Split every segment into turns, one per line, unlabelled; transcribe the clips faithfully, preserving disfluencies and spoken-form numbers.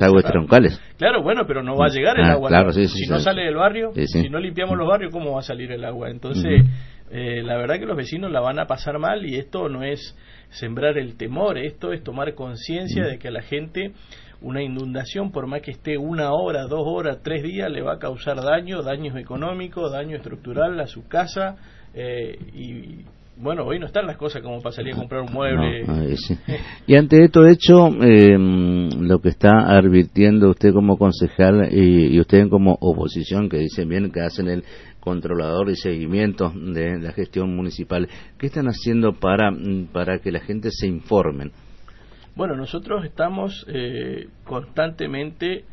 Aguas troncales.
Claro, bueno, pero no va a llegar el
ah,
agua.
Claro,
¿no?
sí, sí,
si
sí,
no
sí.
sale del barrio,
sí, sí.
si no limpiamos los barrios, ¿cómo va a salir el agua? Entonces, uh-huh. eh, la verdad que los vecinos la van a pasar mal, y esto no es sembrar el temor, esto es tomar conciencia uh-huh. de que a la gente una inundación, por más que esté una hora, dos horas, tres días, le va a causar daño, daños económicos, daño estructural a su casa, eh, y bueno, hoy no están las cosas como para salir a comprar un mueble.
No, ay, sí. Y ante esto hecho, eh, lo que está advirtiendo usted como concejal y, y usted como oposición, que dicen bien que hacen el controlador y seguimiento de la gestión municipal, ¿qué están haciendo para, para que la gente se informen?
Bueno, nosotros estamos eh, constantemente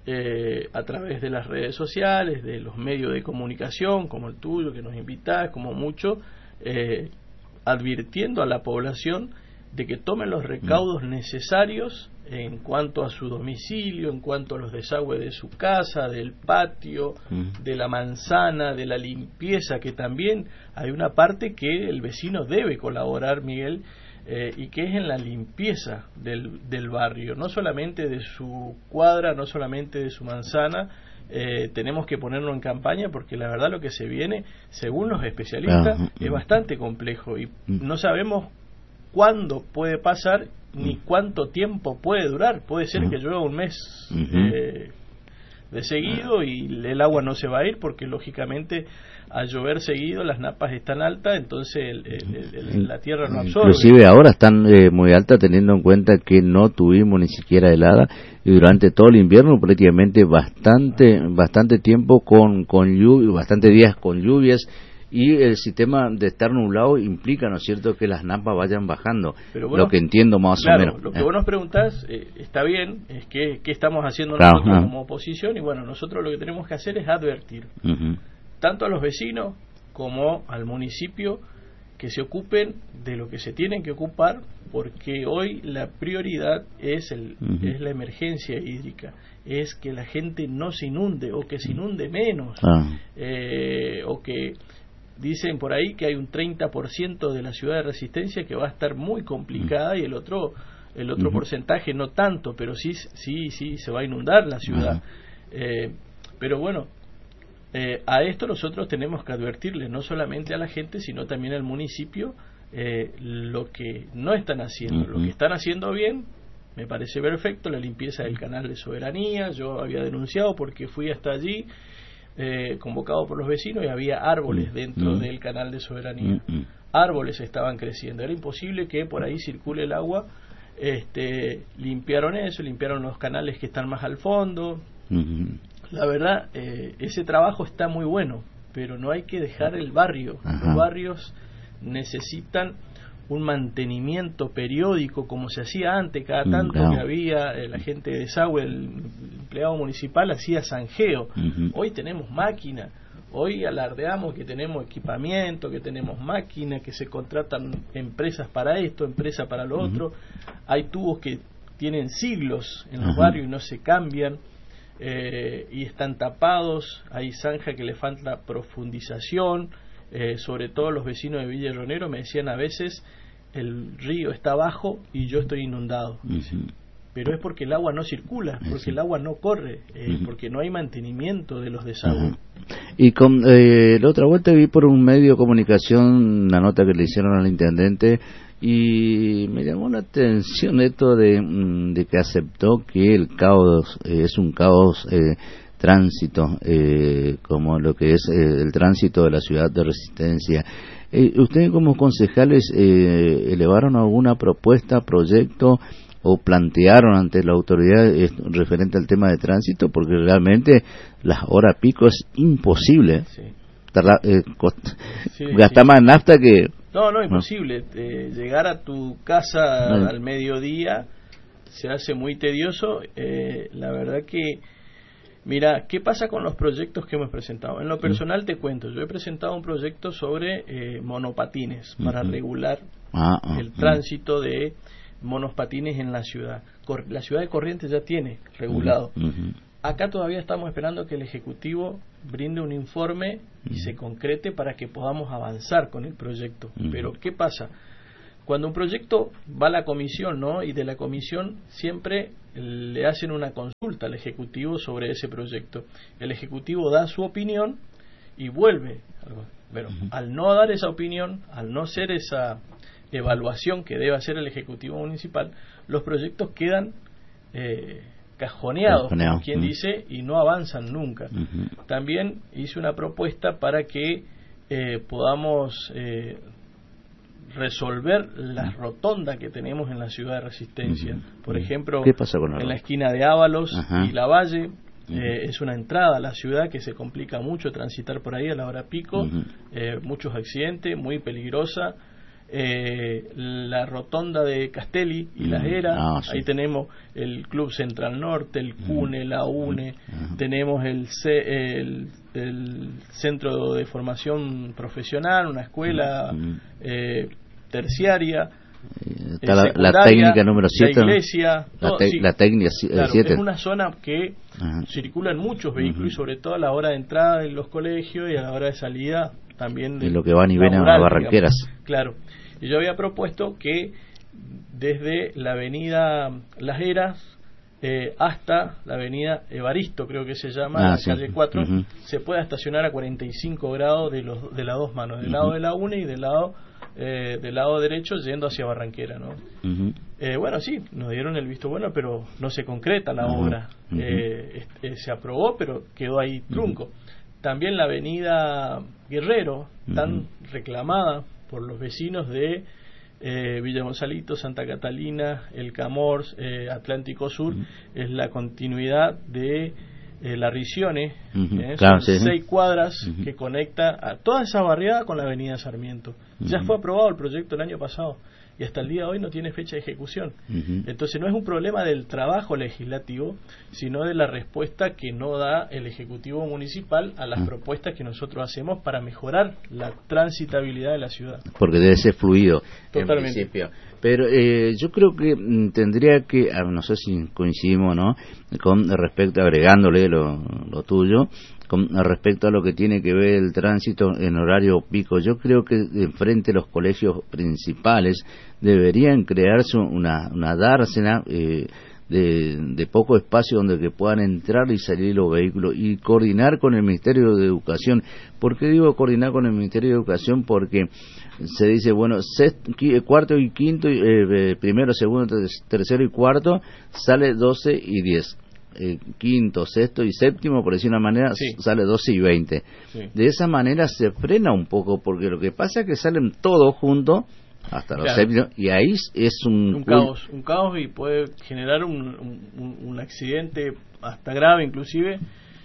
eh, a través de las redes sociales, de los medios de comunicación, como el tuyo, que nos invitás, como mucho, eh, advirtiendo a la población de que tomen los recaudos mm. necesarios en cuanto a su domicilio, en cuanto a los desagües de su casa, del patio, mm. de la manzana, de la limpieza, que también hay una parte que el vecino debe colaborar, Miguel, Eh, y que es en la limpieza del, del barrio, no solamente de su cuadra, no solamente de su manzana. Eh, tenemos que ponerlo en campaña, porque la verdad lo que se viene, según los especialistas, uh-huh. es bastante complejo, y uh-huh. no sabemos cuándo puede pasar ni uh-huh. cuánto tiempo puede durar. Puede ser uh-huh. que llueva un mes uh-huh. eh, de seguido y el agua no se va a ir, porque lógicamente al llover seguido las napas están altas, entonces el, el, el, la tierra no absorbe.
Inclusive ahora están eh, muy altas, teniendo en cuenta que no tuvimos ni siquiera helada, y durante todo el invierno prácticamente bastante bastante tiempo con con lluvia, bastante días con lluvias, y el sistema de estar nublado implica, ¿no es cierto?, que las napas vayan bajando. Pero bueno, lo que entiendo más
claro,
o menos.
Lo que
eh.
vos nos preguntás eh, está bien, es que qué estamos haciendo
claro,
nosotros
no.
como oposición, y bueno, nosotros lo que tenemos que hacer es advertir
uh-huh. tanto
a los vecinos como al municipio que se ocupen de lo que se tienen que ocupar, porque hoy la prioridad es el uh-huh. es la emergencia hídrica, es que la gente no se inunde, o que se inunde menos, uh-huh. eh, o que dicen por ahí que hay un treinta por ciento de la ciudad de Resistencia que va a estar muy complicada, uh-huh. y el otro el otro uh-huh. porcentaje no tanto, pero sí sí sí se va a inundar la ciudad. Uh-huh. eh, pero bueno, Eh, a esto nosotros tenemos que advertirle no solamente a la gente, sino también al municipio, eh, lo que no están haciendo. Uh-huh. Lo que están haciendo bien, me parece perfecto, la limpieza del canal de Soberanía. Yo había denunciado porque fui hasta allí, eh, convocado por los vecinos, y había árboles dentro uh-huh. del canal de Soberanía. Uh-huh. Árboles estaban creciendo, era imposible que por ahí circule el agua. Este, limpiaron eso, limpiaron los canales que están más al fondo. Uh-huh. La verdad, eh, ese trabajo está muy bueno, pero no hay que dejar el barrio. Ajá. Los barrios necesitan un mantenimiento periódico, como se hacía antes, cada tanto no. que había eh, la gente de desagüe, el empleado municipal hacía zanjeo. Uh-huh. Hoy tenemos máquina, hoy alardeamos que tenemos equipamiento, que tenemos máquina, que se contratan empresas para esto, empresas para lo uh-huh. otro. Hay tubos que tienen siglos en los uh-huh. barrios y no se cambian. Eh, y están tapados, hay zanja que le falta profundización, eh, sobre todo los vecinos de Villa Ronero me decían a veces, el río está bajo y yo estoy inundado. Uh-huh. Pero es porque el agua no circula, porque uh-huh. el agua no corre, eh, uh-huh. porque no hay mantenimiento de los desagües. Uh-huh.
Y con eh, la otra vuelta vi por un medio de comunicación una nota que le hicieron al intendente, y me llamó la atención esto de, de que aceptó que el caos eh, es un caos eh, tránsito, eh, como lo que es eh, el tránsito de la ciudad de Resistencia. Eh, ¿Ustedes como concejales eh, elevaron alguna propuesta, proyecto, o plantearon ante la autoridad eh, referente al tema de tránsito? Porque realmente las horas pico es imposible. Sí. Tarda, eh, cost- sí, gastar sí. más nafta que...
No, no, imposible. ¿No? Eh, llegar a tu casa no. al mediodía se hace muy tedioso. Eh, la verdad que, mira, ¿qué pasa con los proyectos que hemos presentado? En lo personal te cuento, yo he presentado un proyecto sobre eh, monopatines uh-huh. para regular ah, uh-huh. el tránsito de monopatines en la ciudad. Cor- la ciudad de Corrientes ya tiene regulado. Uh-huh. Acá todavía estamos esperando que el Ejecutivo brinde un informe y uh-huh. se concrete para que podamos avanzar con el proyecto. Uh-huh. Pero ¿qué pasa? cuando un proyecto va a la comisión, ¿no? Y de la comisión siempre le hacen una consulta al Ejecutivo sobre ese proyecto. El Ejecutivo da su opinión y vuelve. Bueno, uh-huh. al no dar esa opinión, al no ser esa evaluación que debe hacer el Ejecutivo Municipal, los proyectos quedan eh, cajoneados, Cajoneado. como quien uh-huh. dice, y no avanzan nunca. Uh-huh. También hice una propuesta para que eh, podamos eh, resolver la rotonda que tenemos en la ciudad de Resistencia. Uh-huh. Por ejemplo,
¿qué pasa con la
en la esquina de Ábalos
uh-huh.
y Lavalle, uh-huh. eh, es una entrada a la ciudad que se complica mucho transitar por ahí a la hora pico, uh-huh. eh, muchos accidentes, muy peligrosa. Eh, la rotonda de Castelli y uh-huh. Las Heras, ah, sí. ahí tenemos el Club Central Norte, el CUNE, uh-huh. la UNE, uh-huh. tenemos el, C, el, el Centro de Formación Profesional, una escuela uh-huh. eh, terciaria,
está la, la técnica número siete,
la iglesia,
la,
todo,
te,
sí.
la técnica
claro,
siete.
Es una zona que uh-huh. circulan muchos vehículos uh-huh. y sobre todo a la hora de entrada en los colegios y a la hora de salida también de
y lo que van y ven a las Barranqueras,
digamos. Claro, y yo había propuesto que desde la avenida Las Heras eh, hasta la avenida Evaristo, creo que se llama,
ah,
la
sí.
calle cuatro,
uh-huh.
se pueda estacionar a cuarenta y cinco grados de los de las dos manos, del uh-huh. lado de la UNE y del lado eh, del lado derecho yendo hacia Barranquera, ¿no? Uh-huh. Eh, bueno, sí, nos dieron el visto bueno, pero no se concreta la uh-huh. obra. Uh-huh. Eh, eh, se aprobó, pero quedó ahí trunco. Uh-huh. También la avenida Guerrero, tan uh-huh. reclamada por los vecinos de eh, Villa Gonzalito, Santa Catalina, El Camors, eh, Atlántico Sur, uh-huh. es la continuidad de eh, la Ricione, uh-huh. eh, claro, son sí, seis sí. cuadras uh-huh. que conecta a toda esa barriada con la avenida Sarmiento. Uh-huh. Ya fue aprobado el proyecto el año pasado y hasta el día de hoy no tiene fecha de ejecución. Uh-huh. Entonces no es un problema del trabajo legislativo, sino de la respuesta que no da el Ejecutivo Municipal a las uh-huh. propuestas que nosotros hacemos para mejorar la transitabilidad de la ciudad.
Porque debe ser fluido.
Totalmente.
En principio. Pero eh, yo creo que mm, tendría que, no sé si coincidimos, ¿no?, con respecto, agregándole lo, lo tuyo, con respecto a lo que tiene que ver el tránsito en horario pico. Yo creo que frente a los colegios principales deberían crearse una, una dársena eh, de, de poco espacio donde que puedan entrar y salir los vehículos y coordinar con el Ministerio de Educación. ¿Por qué digo coordinar con el Ministerio de Educación? Porque se dice, bueno, sexto, cuarto y quinto, eh, primero, segundo, tercero y cuarto sale doce y diez. Eh, quinto, sexto y séptimo, por decir una manera, sí. sale doce y veinte. Sí. De esa manera se frena un poco, porque lo que pasa es que salen todos juntos hasta los claro. séptimos, y ahí es un...
Un caos, un caos y puede generar un, un, un accidente hasta grave inclusive.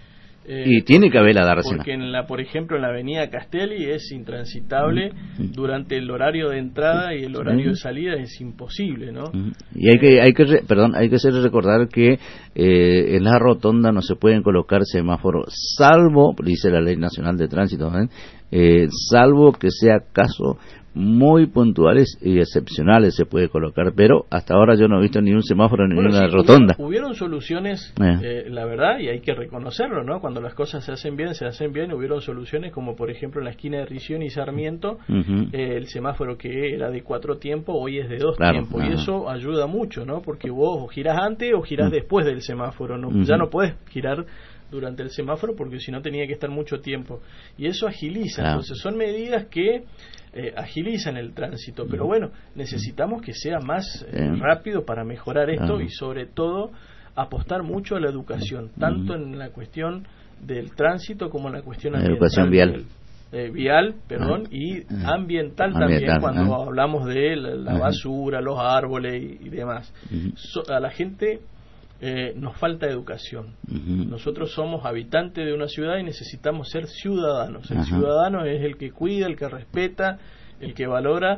Eh,
y tiene que haber la dársena.
Porque en la, por ejemplo, en la avenida Castelli es intransitable mm. durante el horario de entrada y el horario mm. de salida es imposible, ¿no? Mm.
Y hay que, hay que, re, perdón, hay que hacer recordar que eh, en la rotonda no se pueden colocar semáforos, salvo, dice la Ley Nacional de Tránsito, ¿eh? Eh, salvo que sea caso muy puntuales y excepcionales se puede colocar, pero hasta ahora yo no he visto ni un semáforo ni bueno, una sí, rotonda.
Hubieron, hubieron soluciones, eh. Eh, la verdad, y hay que reconocerlo, ¿no? Cuando las cosas se hacen bien, se hacen bien. Hubieron soluciones como, por ejemplo, en la esquina de Rición y Sarmiento, uh-huh. eh, el semáforo que era de cuatro tiempos, hoy es de dos claro, tiempos, uh-huh. y eso ayuda mucho, ¿no? Porque vos o girás antes o girás uh-huh. después del semáforo, ¿no? Uh-huh. Ya no podés girar durante el semáforo porque si no tenía que estar mucho tiempo. Y eso agiliza, claro. Entonces son medidas que Eh, agilizan el tránsito, pero bueno, necesitamos que sea más eh, rápido para mejorar esto y sobre todo apostar mucho a la educación, tanto en la cuestión del tránsito como en la cuestión ambiental.
Educación vial.
Eh, vial, perdón, y ambiental también, ambiental, cuando ¿eh? hablamos de la, la basura, los árboles y, y demás. So, a la gente Eh, nos falta educación. Uh-huh. Nosotros somos habitantes de una ciudad y necesitamos ser ciudadanos. El uh-huh. ciudadano es el que cuida, el que respeta, el que valora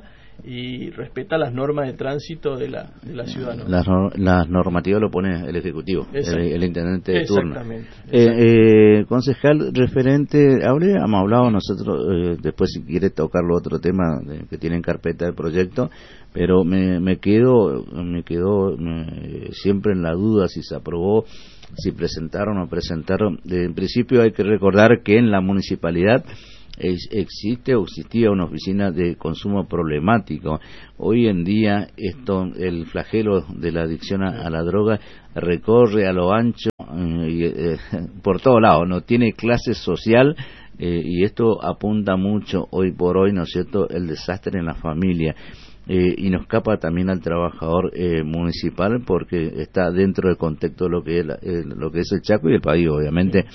y respeta las normas de tránsito de la, de la ciudad, ¿no? Las,
las normativas lo pone el Ejecutivo, el, el intendente de turno.
Exactamente.
Eh, eh, concejal, referente, hablé, hemos hablado nosotros, eh, después si quiere tocarlo otro tema de, que tiene en carpeta el proyecto, pero me, me quedo, me quedó me, siempre en la duda si se aprobó, si presentaron o presentaron. En principio hay que recordar que en la municipalidad es, existe o existía una oficina de consumo problemático. Hoy en día esto, el flagelo de la adicción a, a la droga recorre a lo ancho eh, y, eh, por todos lados, no tiene clase social. Eh, y esto apunta mucho hoy por hoy, ¿no es cierto?, el desastre en la familia, eh, y nos escapa también al trabajador eh, municipal, porque está dentro del contexto de lo que es la, eh, lo que es el Chaco y el país, obviamente.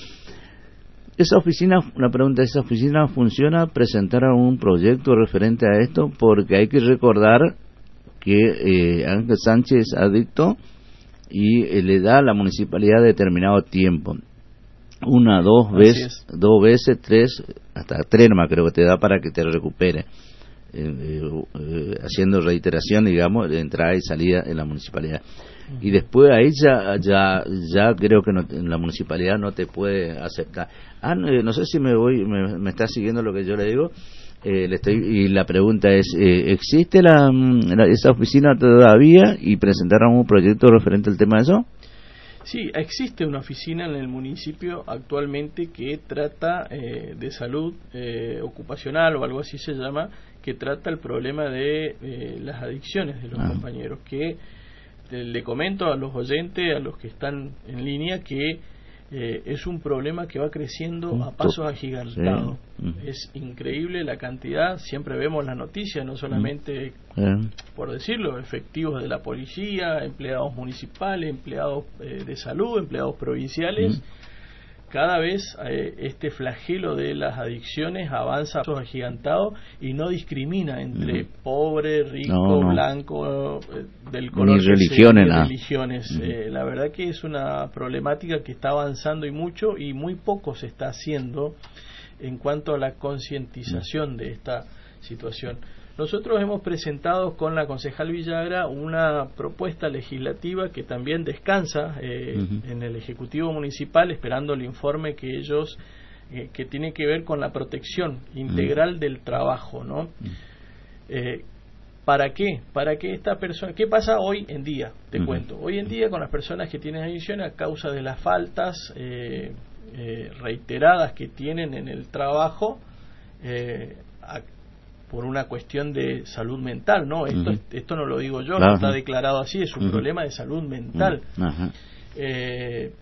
Esa oficina, la pregunta, ¿esa oficina funciona? ¿Presentar un proyecto referente a esto? Porque hay que recordar que eh, Ángel Sánchez es adicto y eh, le da a la municipalidad determinado tiempo. Una, dos veces, dos veces, tres, hasta tres nomás creo que te da para que te recupere, eh, eh, eh, haciendo reiteración, digamos, de entrada y salida en la municipalidad. Uh-huh. Y después ahí ya, ya, ya creo que no, en la municipalidad no te puede aceptar. Ah, no, no sé si me voy, me, me está siguiendo lo que yo le digo. Eh, le estoy, y la pregunta es, eh, ¿existe la, la, esa oficina todavía y presentaron un proyecto referente al tema de eso?
Sí, existe una oficina en el municipio actualmente que trata eh, de salud eh, ocupacional o algo así se llama, que trata el problema de eh, las adicciones de los ah. compañeros, que te, le comento a los oyentes, a los que están en línea, que eh, es un problema que va creciendo a pasos agigantados. Sí. Es increíble la cantidad, siempre vemos las noticias, no solamente, sí. por decirlo, efectivos de la policía, empleados municipales, empleados eh, de salud, empleados provinciales. Sí. Cada vez eh, este flagelo de las adicciones avanza a pasos agigantados y no discrimina entre mm. pobre, rico, no, no. blanco, eh, del color
ni religiones,
sea, ni religiones. Mm. Eh, la verdad que es una problemática que está avanzando y mucho, y muy poco se está haciendo en cuanto a la concientización mm. de esta situación. Nosotros hemos presentado con la concejal Villagra una propuesta legislativa que también descansa eh, uh-huh. en el Ejecutivo Municipal, esperando el informe que ellos, eh, que tiene que ver con la protección integral uh-huh. del trabajo, ¿no? Uh-huh. Eh, ¿Para qué? Para que esta persona... ¿Qué pasa hoy en día? Te uh-huh. cuento. Hoy en día con las personas que tienen adicción a causa de las faltas eh, eh, reiteradas que tienen en el trabajo, eh, a, por una cuestión de salud mental, ¿no? Esto, uh-huh. esto no lo digo yo, claro. no está declarado así, es un uh-huh. problema de salud mental. Uh-huh. Eh,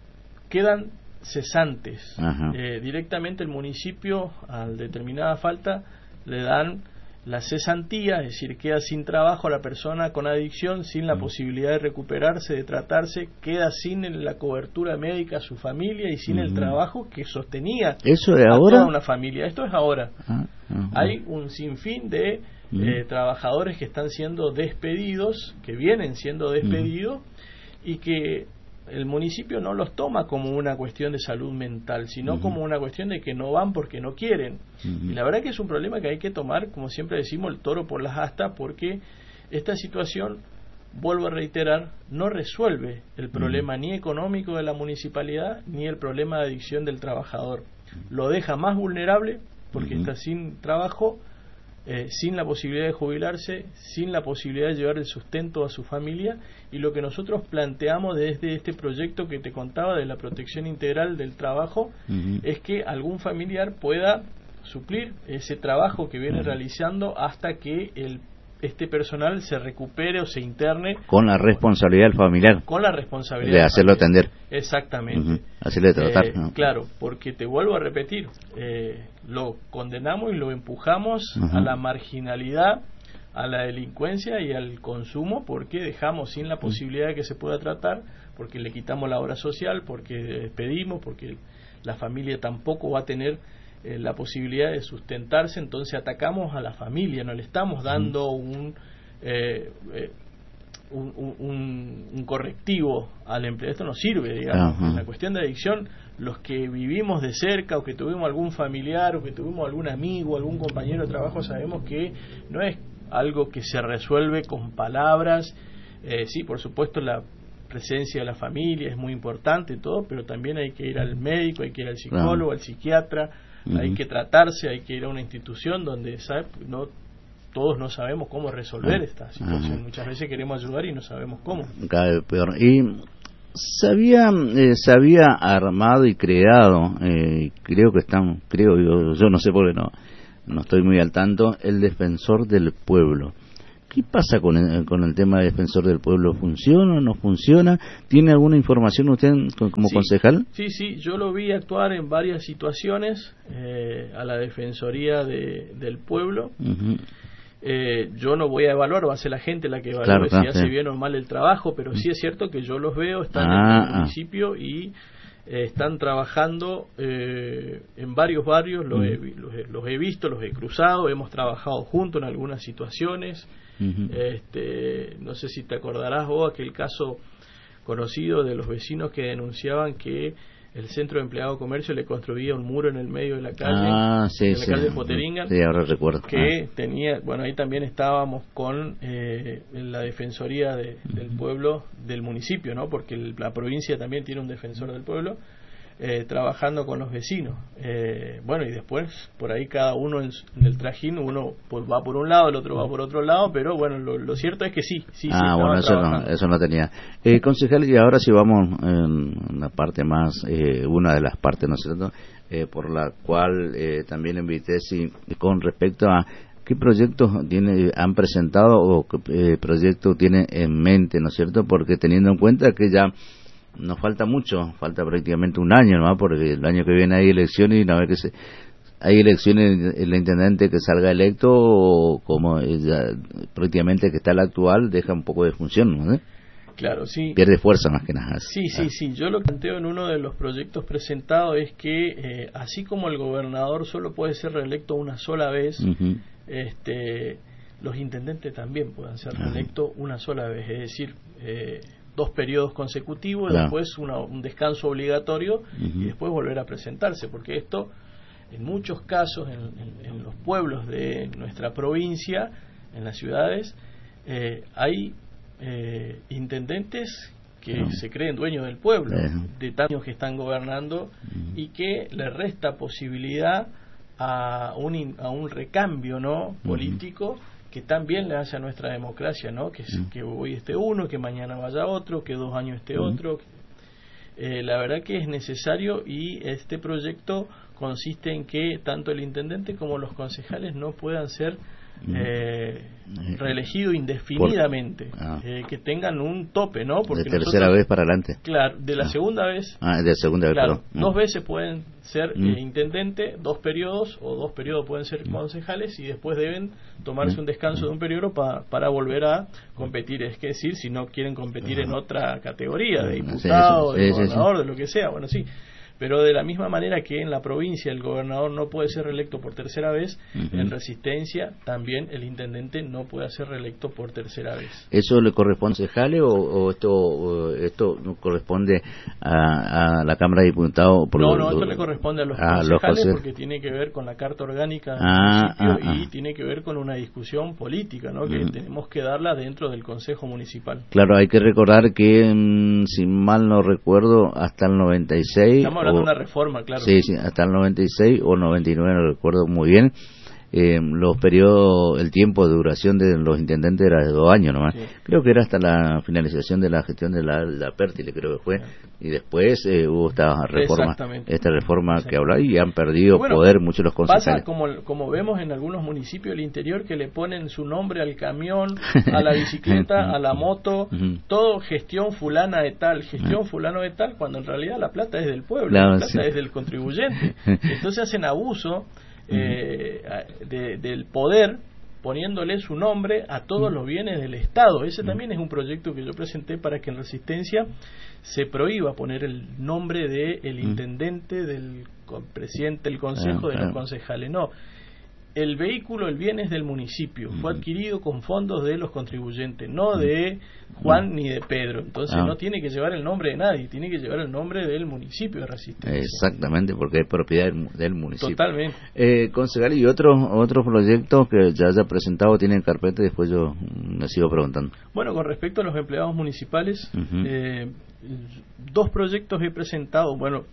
quedan cesantes. Uh-huh. Eh, directamente el municipio, a determinada falta, le dan la cesantía, es decir, queda sin trabajo la persona con adicción, sin la uh-huh. posibilidad de recuperarse, de tratarse, queda sin la cobertura médica a su familia y sin uh-huh. el trabajo que sostenía
¿Eso de ahora?
A toda una familia. Esto es ahora. Uh-huh. Hay un sinfín de uh-huh. eh, trabajadores que están siendo despedidos, que vienen siendo despedidos uh-huh. y que el municipio no los toma como una cuestión de salud mental, sino uh-huh. como una cuestión de que no van porque no quieren. Uh-huh. Y la verdad que es un problema que hay que tomar, como siempre decimos, el toro por las astas, porque esta situación, vuelvo a reiterar, no resuelve el problema uh-huh. ni económico de la municipalidad ni el problema de adicción del trabajador. Lo deja más vulnerable porque uh-huh. está sin trabajo, Eh, sin la posibilidad de jubilarse, sin la posibilidad de llevar el sustento a su familia, y lo que nosotros planteamos desde este proyecto que te contaba de la protección integral del trabajo uh-huh. es que algún familiar pueda suplir ese trabajo que viene uh-huh. realizando hasta que el este personal se recupere o se interne. Con la responsabilidad del familiar. Con la responsabilidad
de hacerlo atender.
Exactamente.
Uh-huh. Hacerle tratar.
Eh, ¿no? Claro, porque te vuelvo a repetir, eh, lo condenamos y lo empujamos uh-huh. a la marginalidad, a la delincuencia y al consumo, porque dejamos sin la posibilidad de que se pueda tratar, porque le quitamos la obra social, porque despedimos, porque la familia tampoco va a tener Eh, la posibilidad de sustentarse, entonces atacamos a la familia, no le estamos dando un, eh, eh, un, un, un correctivo al empleado. Esto no sirve, digamos. Uh-huh. En la cuestión de adicción, los que vivimos de cerca o que tuvimos algún familiar o que tuvimos algún amigo, algún compañero de trabajo, sabemos que no es algo que se resuelve con palabras. Eh, sí, por supuesto, la presencia de la familia es muy importante y todo, pero también hay que ir al médico, hay que ir al psicólogo, uh-huh. al psiquiatra. Uh-huh. Hay que tratarse, hay que ir a una institución donde, ¿sabe? No, todos no sabemos cómo resolver uh-huh. esta situación. Uh-huh. Muchas veces queremos ayudar y no sabemos cómo.
Cada vez peor. Y Se había, eh, se había armado y creado, eh, creo que están, creo yo, yo no sé por qué no, no estoy muy al tanto, el Defensor del Pueblo. ¿Qué pasa con el, con el tema de Defensor del Pueblo? ¿Funciona o no funciona? ¿Tiene alguna información usted como
sí,
concejal?
Sí, sí, yo lo vi actuar en varias situaciones eh, a la Defensoría de, del Pueblo. Uh-huh. Eh, yo no voy a evaluar, va a ser la gente la que evalúe claro, claro, si hace sí. bien o mal el trabajo, pero sí es cierto que yo los veo, están ah, en el municipio ah. y eh, están trabajando eh, en varios barrios, los, uh-huh. he, los, he, los he visto, los he cruzado, hemos trabajado juntos en algunas situaciones. Uh-huh. Este, no sé si te acordarás vos aquel caso conocido de los vecinos que denunciaban que el Centro de Empleado de Comercio le construía un muro en el medio de la calle,
ah, sí,
en la
sí.
calle de Poteringa,
sí, ahora recuerdo.
que
ah.
tenía, bueno, ahí también estábamos con eh, la Defensoría de, del Pueblo del municipio, ¿no? Porque el, la provincia también tiene un defensor del pueblo, eh, trabajando con los vecinos. Eh, bueno, y después, por ahí cada uno en, en el trajín, uno pues va por un lado, el otro va por otro lado, pero bueno, lo, lo cierto es que sí, sí,
ah,
sí
bueno, eso no, eso no tenía. Eh, concejal, y ahora sí vamos en una parte más, eh, una de las partes, ¿no es cierto?, eh, por la cual eh, también invité, si, con respecto a qué proyectos tiene, han presentado o qué eh, proyectos tiene en mente, ¿no es cierto?, porque teniendo en cuenta que ya nos falta mucho, falta prácticamente un año, ¿no? Porque el año que viene hay elecciones y una vez que se, hay elecciones, el intendente que salga electo, o como ya, prácticamente que está el actual, deja un poco de función, ¿no?
Claro, sí.
Pierde fuerza más que nada.
Sí, sí, sí. Yo lo que planteo en uno de los proyectos presentados es que eh, así como el gobernador solo puede ser reelecto una sola vez, uh-huh. este, los intendentes también puedan ser reelectos uh-huh. una sola vez, es decir, eh, dos periodos consecutivos, claro. después una, un descanso obligatorio uh-huh. y después volver a presentarse, porque esto en muchos casos en, en, en los pueblos de nuestra provincia, en las ciudades, eh, hay eh, intendentes que uh-huh. se creen dueños del pueblo, uh-huh. de tantos años que están gobernando uh-huh. y que le resta posibilidad a un, a un recambio, ¿no?, político uh-huh. que también le hace a nuestra democracia, ¿no? Que, uh-huh. que hoy esté uno, que mañana vaya otro, que dos años esté uh-huh. otro. Eh, la verdad que es necesario, y este proyecto consiste en que tanto el intendente como los concejales no puedan ser eh, reelegidos indefinidamente, Por, ah. eh, que tengan un tope, ¿no?
Porque de tercera nosotros, vez para adelante.
Claro, de la
ah.
segunda vez.
Ah, de la segunda vez,
claro,
perdón.
Dos veces pueden ser mm. eh, intendente, dos periodos, o dos periodos pueden ser mm. concejales, y después deben tomarse mm. un descanso de un periodo pa, para volver a competir. Es que decir, si no quieren competir en otra categoría, de diputado, sí, sí, de gobernador, sí, sí. de lo que sea, bueno, sí. Pero de la misma manera que en la provincia el gobernador no puede ser reelecto por tercera vez, uh-huh. en Resistencia también el intendente no puede ser reelecto por tercera vez.
¿Eso le corresponde a concejales o, o esto o esto no corresponde a, a la Cámara de Diputados? Por
no,
lo,
no, esto le corresponde a los
a
concejales
los
porque tiene que ver con la Carta Orgánica del
ah,
municipio
ah,
y
ah.
tiene que ver con una discusión política, ¿no? Que uh-huh. tenemos que darla dentro del Consejo Municipal.
Claro, hay que recordar que, mmm, si mal no recuerdo, hasta el noventa y seis...
Estamos hablando de una reforma, claro.
Sí, sí, hasta el noventa y seis o noventa y nueve, no recuerdo muy bien. Eh, los periodos, el tiempo de duración de los intendentes era de dos años nomás. Sí. Creo que era hasta la finalización de la gestión de la, la Pértile, creo que fue. Sí. Y después eh, hubo esta reforma, esta reforma sí. que hablaba, y han perdido bueno, poder muchos los concejales.
Pasa como, como vemos en algunos municipios del interior, que le ponen su nombre al camión, a la bicicleta, a la moto, todo gestión fulana de tal, gestión fulano de tal, cuando en realidad la plata es del pueblo, claro, la plata sí. es del contribuyente. Entonces hacen abuso Eh, de, del poder, poniéndole su nombre a todos los bienes del Estado. Ese también es un proyecto que yo presenté para que en Resistencia se prohíba poner el nombre de el intendente, del presidente del consejo, de los concejales. No, el vehículo, el bien es del municipio, fue adquirido con fondos de los contribuyentes, no de Juan ni de Pedro. Entonces ah. no tiene que llevar el nombre de nadie, tiene que llevar el nombre del municipio de Resistencia.
Exactamente, porque es propiedad del, del municipio.
Totalmente.
Eh, concejal, ¿y otros otros proyectos que ya haya presentado tienen carpeta? Y después yo me sigo preguntando.
Bueno, con respecto a los empleados municipales, uh-huh. eh, dos proyectos he presentado, bueno,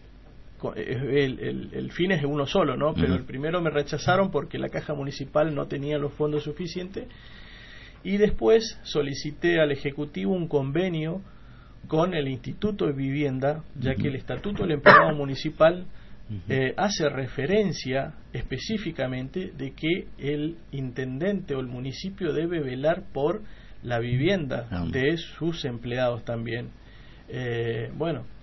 El, el, el fin es uno solo, ¿no? Pero uh-huh. el primero me rechazaron porque la caja municipal no tenía los fondos suficientes, y después solicité al Ejecutivo un convenio con el Instituto de Vivienda, ya que el Estatuto del Empleado Municipal eh, hace referencia específicamente de que el intendente o el municipio debe velar por la vivienda de sus empleados también. Eh, bueno,